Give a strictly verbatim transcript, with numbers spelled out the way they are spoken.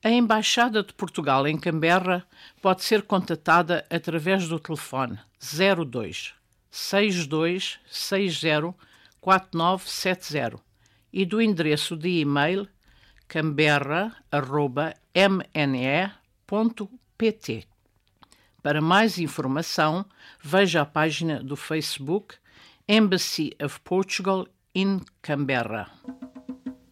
A Embaixada de Portugal em Canberra pode ser contatada através do telefone zero dois, seis dois seis zero, quatro nove sete zero e do endereço de e-mail canberra arroba m n e ponto p t. Para mais informação, veja a página do Facebook Embassy of Portugal in Canberra.